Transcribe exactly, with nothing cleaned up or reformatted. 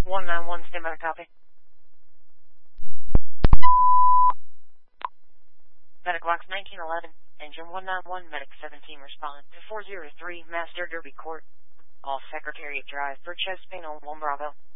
one nine one, stand by, copy. Medic Box nineteen eleven, Engine one nine one, Medic seventeen, respond to four zero three, Master Derby Court, off Secretariat Drive, Purchase Panel one Bravo.